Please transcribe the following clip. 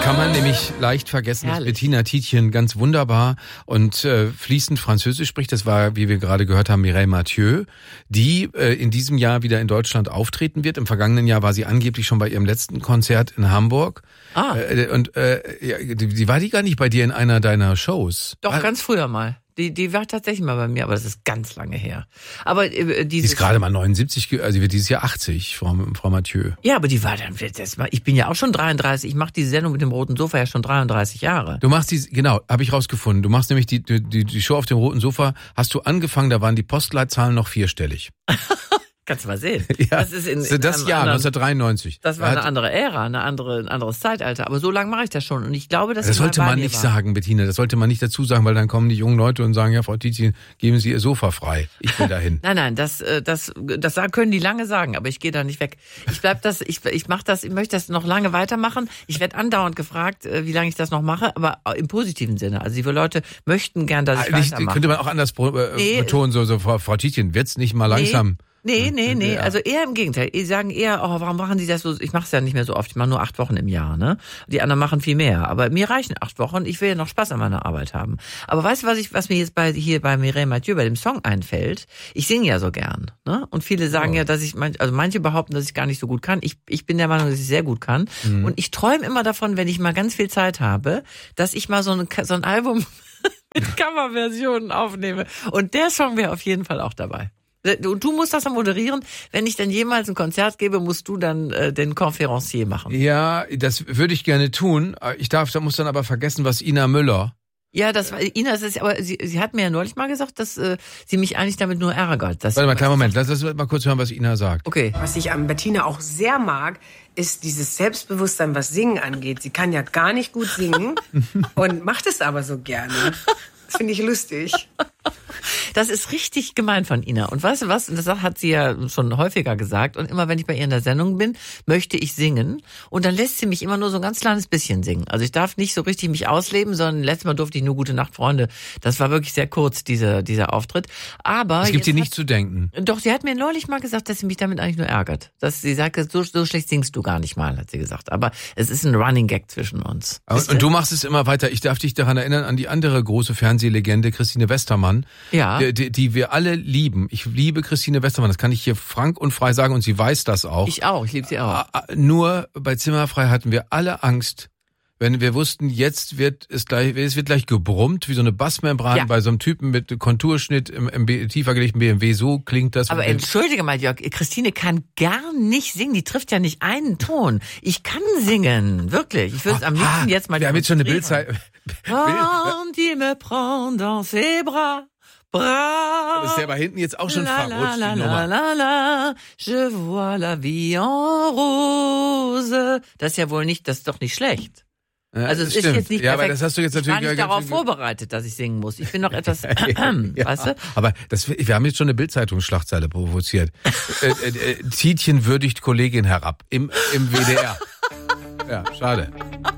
Kann man nämlich leicht vergessen, dass Bettina Tietjen ganz wunderbar und fließend Französisch spricht. Das war, wie wir gerade gehört haben, Mireille Mathieu, die in diesem Jahr wieder in Deutschland auftreten wird. Im vergangenen Jahr war sie angeblich schon bei ihrem letzten Konzert in Hamburg. Die war die gar nicht bei dir in einer deiner Shows? Doch, ganz früher mal. Die war tatsächlich mal bei mir, aber das ist ganz lange her. Aber die ist gerade mal 79, also wird dieses Jahr 80, Frau Mathieu. Ja, aber die war dann, ich bin ja auch schon 33, ich mache diese Sendung mit dem roten Sofa ja schon 33 Jahre. Du machst genau, habe ich rausgefunden. Du machst nämlich die Show auf dem roten Sofa, hast du angefangen, da waren die Postleitzahlen noch 4-stellig. Kannst du mal sehen. Ja, das ist das Jahr 1993. Das war eine andere Ära, ein anderes Zeitalter. Aber so lange mache ich das schon. Und ich glaube, dass das sollte man nicht sagen, Bettina. Das sollte man nicht dazu sagen, weil dann kommen die jungen Leute und sagen, ja, Frau Tietjen, geben Sie Ihr Sofa frei. Ich will dahin. Nein, das können die lange sagen, aber ich gehe da nicht weg. Ich möchte das noch lange weitermachen. Ich werde andauernd gefragt, wie lange ich das noch mache, aber im positiven Sinne. Also die Leute möchten gern, dass ich weitermache. Könnte man auch anders betonen, so Frau Tietjen, wird's nicht mal langsam... Nee. Also eher im Gegenteil. Die sagen eher, warum machen die das so? Ich mache es ja nicht mehr so oft. Ich mache nur 8 Wochen im Jahr, ne? Die anderen machen viel mehr. Aber mir reichen 8 Wochen. Ich will ja noch Spaß an meiner Arbeit haben. Aber weißt du, was mir jetzt hier bei Mireille Mathieu bei dem Song einfällt? Ich singe ja so gern, ne? Und viele sagen ja, dass manche behaupten, dass ich gar nicht so gut kann. Ich bin der Meinung, dass ich sehr gut kann. Und ich träume immer davon, wenn ich mal ganz viel Zeit habe, dass ich mal so ein Album mit Coverversionen aufnehme. Und der Song wäre auf jeden Fall auch dabei. Und du musst das dann moderieren. Wenn ich dann jemals ein Konzert gebe, musst du dann den Conférencier machen. Ja, das würde ich gerne tun. Muss dann aber vergessen, was Ina Müller... Ja, aber sie hat mir ja neulich mal gesagt, dass sie mich eigentlich damit nur ärgert. Warte mal, kleinen Moment. Lass uns mal kurz hören, was Ina sagt. Okay. Was ich an Bettina auch sehr mag, ist dieses Selbstbewusstsein, was Singen angeht. Sie kann ja gar nicht gut singen und macht es aber so gerne. Das finde ich lustig. Das ist richtig gemein von Ina. Und weißt du was? Und das hat sie ja schon häufiger gesagt. Und immer wenn ich bei ihr in der Sendung bin, möchte ich singen. Und dann lässt sie mich immer nur so ein ganz kleines bisschen singen. Also ich darf nicht so richtig mich ausleben, sondern letztes Mal durfte ich nur Gute Nacht, Freunde. Das war wirklich sehr kurz, dieser Auftritt. Aber es gibt dir nicht zu denken. Doch, sie hat mir neulich mal gesagt, dass sie mich damit eigentlich nur ärgert. Dass sie sagt, so schlecht singst du gar nicht mal, hat sie gesagt. Aber es ist ein Running Gag zwischen uns. Und du machst es immer weiter. Ich darf dich daran erinnern, an die andere große Fernsehlegende, Christine Westermann. Ja. Die wir alle lieben. Ich liebe Christine Westermann, das kann ich hier frank und frei sagen und sie weiß das auch. Ich auch, ich liebe sie auch. Nur bei Zimmerfrei hatten wir alle Angst, wenn wir wussten, jetzt wird es wird gleich gebrummt, wie so eine Bassmembran bei so einem Typen mit Konturschnitt im tiefer gelegten BMW. So klingt das. Aber entschuldige mal, Jörg, Christine kann gar nicht singen. Die trifft ja nicht einen Ton. Ich kann singen, wirklich. Ich würde es am liebsten jetzt mal... Wir haben jetzt schon eine Bildzeit... Quand il me prend dans ses bras... Das ist ja aber hinten jetzt auch schon verrutscht, die Nummer. Je vois la vie en rose. Das ist ja wohl nicht, das ist doch nicht schlecht. Also es ist jetzt nicht perfekt. Aber das hast du jetzt natürlich... Ich war nicht darauf vorbereitet, dass ich singen muss. Ich bin noch etwas... weißt du? Aber wir haben jetzt schon eine Bild-Zeitungsschlagzeile provoziert. Tietjen würdigt Kollegin herab im WDR. Ja, schade.